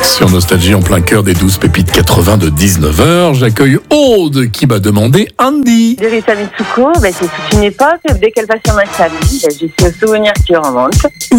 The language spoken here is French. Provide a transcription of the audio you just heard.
Sur Nostalgie, en plein cœur des 12 pépites 80 de 19h, j'accueille Aude qui m'a demandé Andy. Rita Mitsuko, c'est toute une époque. Dès qu'elle passe sur ma famille, j'ai ce souvenir qui remonte.